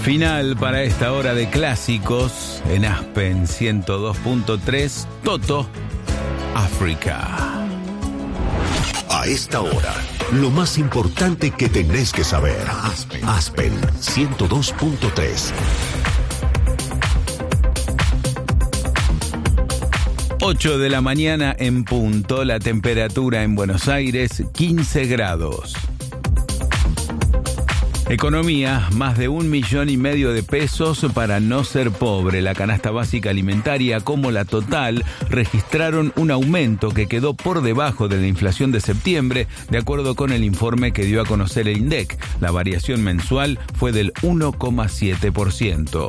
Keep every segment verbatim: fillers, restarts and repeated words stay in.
Final para esta hora de clásicos en Aspen ciento dos punto tres, Toto, África. A esta hora, lo más importante que tenés que saber. Aspen, Aspen ciento dos punto tres. ocho de la mañana en punto, la temperatura en Buenos Aires, quince grados. Economía, más de un millón y medio de pesos para no ser pobre. La canasta básica alimentaria como la total registraron un aumento que quedó por debajo de la inflación de septiembre, de acuerdo con el informe que dio a conocer el INDEC. La variación mensual fue del uno coma siete por ciento.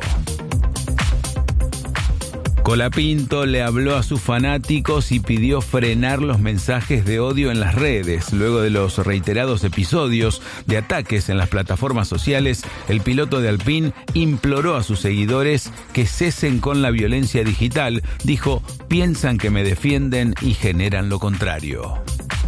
Colapinto le habló a sus fanáticos y pidió frenar los mensajes de odio en las redes. Luego de los reiterados episodios de ataques en las plataformas sociales, el piloto de Alpine imploró a sus seguidores que cesen con la violencia digital. Dijo, piensan que me defienden y generan lo contrario.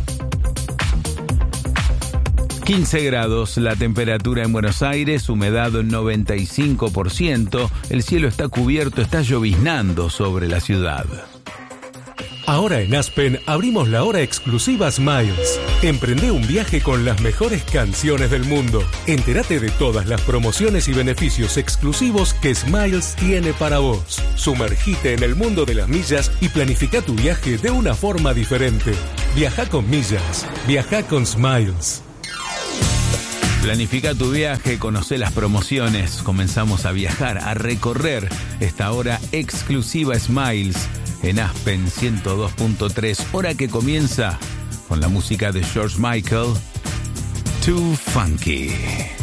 quince grados, la temperatura en Buenos Aires, humedad noventa y cinco por ciento, el cielo está cubierto, está lloviznando sobre la ciudad. Ahora en Aspen abrimos la hora exclusiva Smiles. Emprende un viaje con las mejores canciones del mundo. Entérate de todas las promociones y beneficios exclusivos que Smiles tiene para vos. Sumergite en el mundo de las millas y planifica tu viaje de una forma diferente. Viaja con millas, viaja con Smiles. Planifica tu viaje, conoce las promociones, comenzamos a viajar, a recorrer esta hora exclusiva Smiles en Aspen ciento dos punto tres, hora que comienza con la música de George Michael, Too Funky.